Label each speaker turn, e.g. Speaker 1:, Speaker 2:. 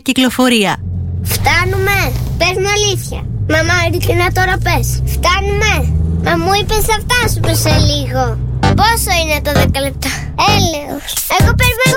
Speaker 1: κυκλοφορία.
Speaker 2: Φτάνουμε. Πες μου αλήθεια. Μαμά, ειλικρινά τώρα πες. Φτάνουμε. Μα μου είπες θα φτάσουμε σε λίγο. Πόσο είναι το 10 λεπτά? Έλεος. Εγώ